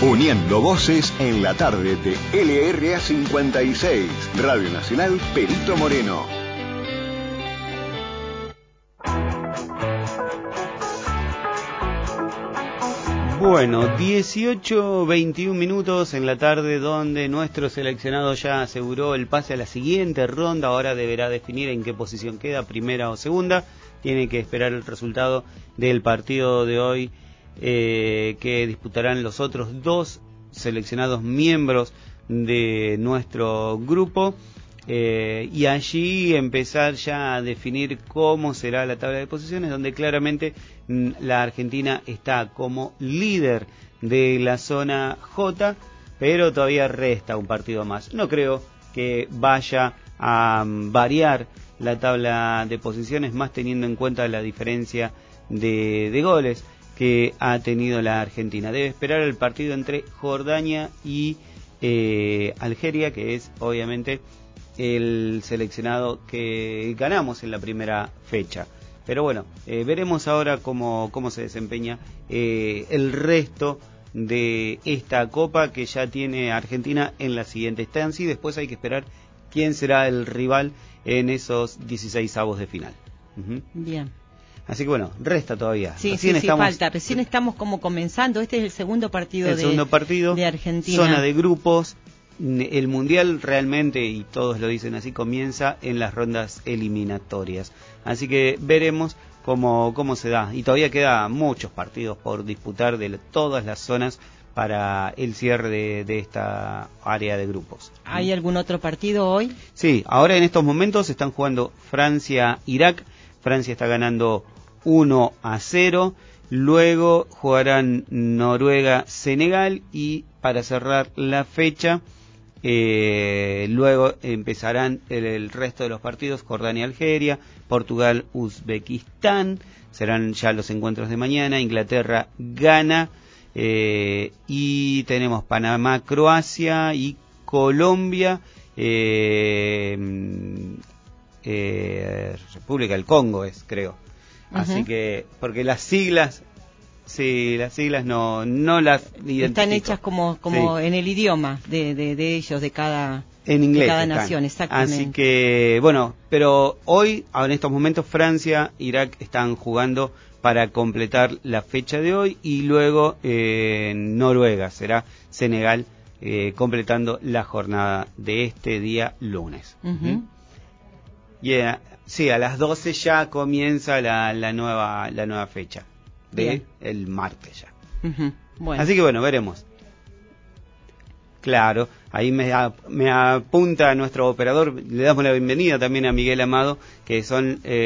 Uniendo voces en la tarde de LRA 56, Radio Nacional Perito Moreno. Bueno, 18:21 minutos en la tarde, donde nuestro seleccionado ya aseguró el pase a la siguiente ronda. Ahora deberá definir en qué posición queda, primera o segunda. Tiene que esperar el resultado del partido de hoy que disputarán los otros dos seleccionados miembros de nuestro grupo. Y allí empezar ya a definir cómo será la tabla de posiciones, donde claramente la Argentina está como líder de la zona J, pero todavía resta un partido más. No creo que vaya a variar la tabla de posiciones, más teniendo en cuenta la diferencia de goles que ha tenido la Argentina. Debe esperar el partido entre Jordania y Algeria, que es obviamente el seleccionado que ganamos en la primera fecha. Pero bueno, veremos ahora cómo se desempeña el resto de esta Copa que ya tiene Argentina en la siguiente instancia, y después hay que esperar quién será el rival en esos 16avos de final. Bien. Así que bueno, resta todavía. Sí, falta. Recién estamos como comenzando. Este es el segundo partido de Argentina. Zona de grupos. El Mundial realmente, y todos lo dicen así, comienza en las rondas eliminatorias. Así que veremos cómo se da. Y todavía queda muchos partidos por disputar de todas las zonas para el cierre de esta área de grupos. ¿Hay algún otro partido hoy? Sí, ahora en estos momentos están jugando Francia-Irak. Francia está ganando 1-0. Luego jugarán Noruega-Senegal, y para cerrar la fecha, luego empezarán el resto de los partidos: Jordania-Algeria, Portugal-Uzbekistán, serán ya los encuentros de mañana, Inglaterra-Ghana, y tenemos Panamá-Croacia y Colombia, República del Congo creo. Así que, porque las siglas... Sí, las siglas no las identifico. Están hechas como sí, en el idioma de ellos, de cada, en inglés, de cada nación, exactamente. Así que, bueno, pero hoy, en estos momentos, Francia, Irak están jugando para completar la fecha de hoy, y luego Noruega, será Senegal, completando la jornada de este día lunes. Sí, a las 12 ya comienza la nueva fecha. El martes ya. Bueno. Así que bueno, veremos. Claro, ahí me apunta nuestro operador. Le damos la bienvenida también a Miguel Amado, que son